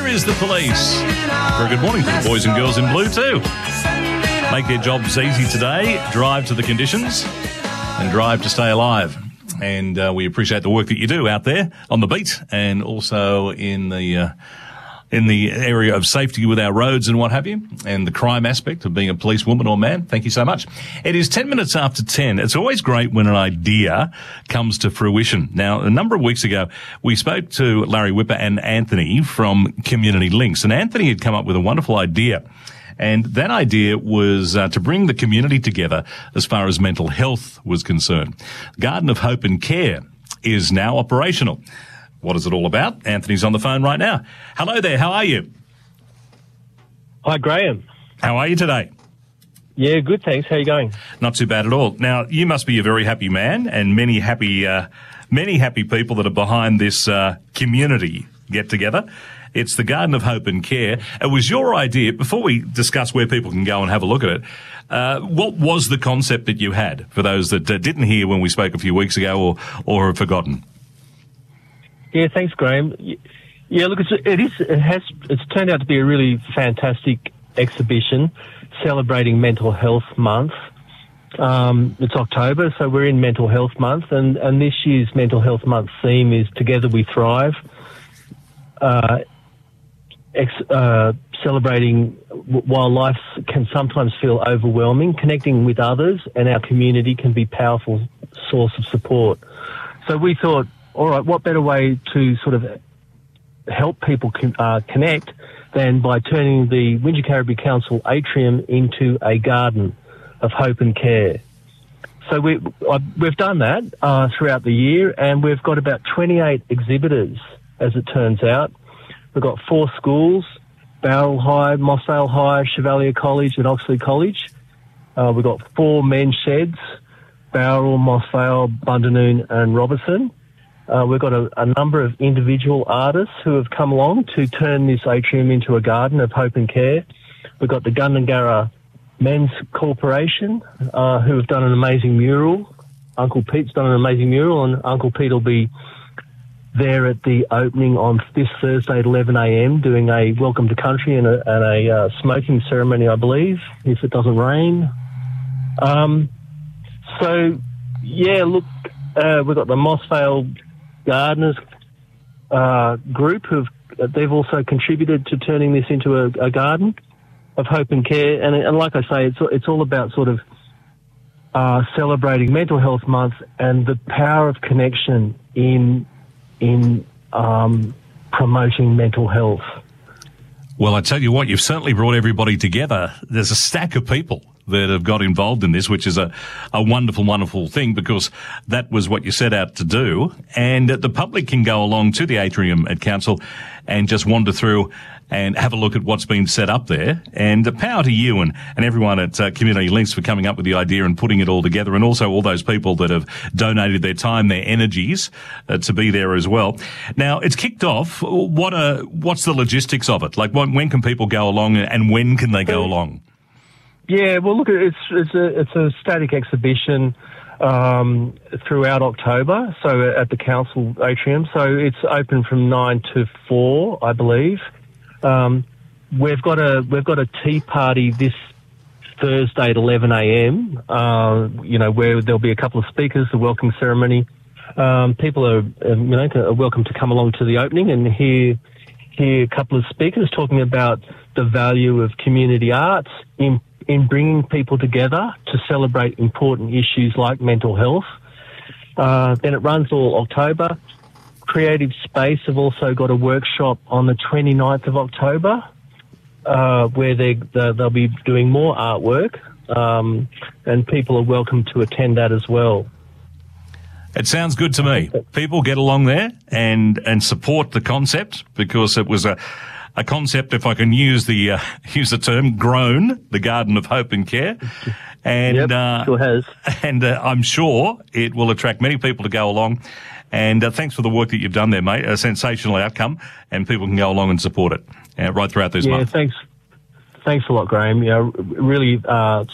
Here is the police. Very good morning to the boys and girls in blue too. Make their jobs easy today, drive to the conditions, and drive to stay alive. And we appreciate the work that you do out there on the beat and also in the area of safety with our roads and what have you, and the crime aspect of being a policewoman or man. Thank you so much. It is 10 minutes after 10. It's always great when an idea comes to fruition. Now, a number of weeks ago, we spoke to Larry Whipper and Anthony from Community Links, and Anthony had come up with a wonderful idea. And that idea was to bring the community together as far as mental health was concerned. Garden of Hope and Care is now operational. What is it all about? Anthony's on the phone right now. Hello there. How are you? Hi, Graham. How are you today? Yeah, good, thanks. How are you going? Not too bad at all. Now, you must be a very happy man and many happy people that are behind this community get-together. It's the Garden of Hope and Care. It was your idea. Before we discuss where people can go and have a look at it, what was the concept that you had for those that didn't hear when we spoke a few weeks ago or have forgotten? Yeah, thanks, Graham. Yeah, look, it's turned out to be a really fantastic exhibition celebrating Mental Health Month. It's October, so we're in Mental Health Month, and this year's Mental Health Month theme is Together We Thrive. Celebrating while life can sometimes feel overwhelming, connecting with others and our community can be a powerful source of support. So we thought, all right, what better way to sort of help people connect than by turning the Wingecarribee Council atrium into a garden of hope and care. So we've done that throughout the year, and we've got about 28 exhibitors, as it turns out. We've got 4 schools, Bowral High, Mossvale High, Chevalier College and Oxley College. We've got 4 men's sheds, Bowral, Mossvale, Bundanoon and Robertson. We've got a number of individual artists who have come along to turn this atrium into a garden of hope and care. We've got the Gundungurra Men's Corporation, who have done an amazing mural. Uncle Pete's done an amazing mural, and Uncle Pete will be there at the opening on this Thursday at 11 a.m. doing a welcome to country and a smoking ceremony, I believe, if it doesn't rain. So, yeah, look, we've got the Mossvale Gardeners group they've also contributed to turning this into a garden of hope and care. And like I say, it's all about sort of celebrating Mental Health Month and the power of connection in promoting mental health. Well, I tell you what, you've certainly brought everybody together. There's a stack of people that have got involved in this, which is a wonderful, wonderful thing, because that was what you set out to do. And the public can go along to the atrium at Council and just wander through and have a look at what's been set up there. And power to you and everyone at Community Links for coming up with the idea and putting it all together, and also all those people that have donated their time, their energies to be there as well. Now, it's kicked off. What's the logistics of it? Like, when can people go along and when can they go along? Yeah, well, look, it's a static exhibition throughout October, so at the council atrium. So it's open from 9 to 4, I believe. We've got a tea party this Thursday at 11 a.m. Where there'll be a couple of speakers, the welcome ceremony. People are welcome to come along to the opening and hear a couple of speakers talking about the value of community arts in bringing people together to celebrate important issues like mental health. Then it runs all October. Creative Space have also got a workshop on the 29th of October where they'll be doing more artwork, and people are welcome to attend that as well. It sounds good to me. People get along there and support the concept, because it was a concept, if I can use the term, grown, the Garden of Hope and Care. And, sure has. And I'm sure it will attract many people to go along. And thanks for the work that you've done there, mate. A sensational outcome, and people can go along and support it right throughout this month. Yeah, thanks a lot, Graham. Yeah, really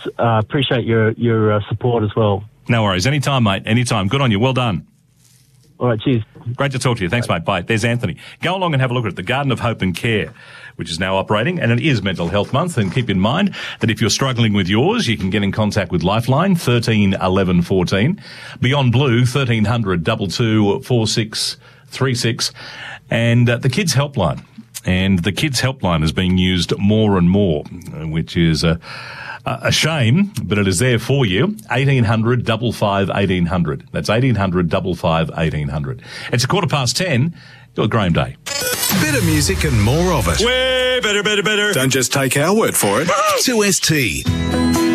appreciate your support as well. No worries. Anytime, mate. Anytime. Good on you. Well done. All right, cheers. Great to talk to you. Thanks, mate. Bye. There's Anthony. Go along and have a look at it. The Garden of Hope and Care, which is now operating, and it is Mental Health Month. And keep in mind that if you're struggling with yours, you can get in contact with Lifeline, 13 11 14. Beyond Blue, 1300 22 4636. And the Kids Helpline. And the Kids Helpline is being used more and more, which is a shame, but it is there for you. 1800 55 1800. That's 1800 55 1800. It's 10:15. Your Graham Day. Better music and more of it. Way better. Don't just take our word for it. 2ST.